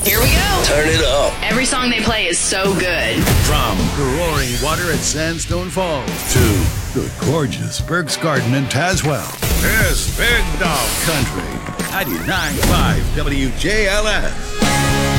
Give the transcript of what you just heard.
Here we go. Turn it up. Every song they play is so good. From the roaring water at Sandstone Falls to the gorgeous Burke's Garden in Tazewell, here's Big Dog Country, 99.5 WJLS.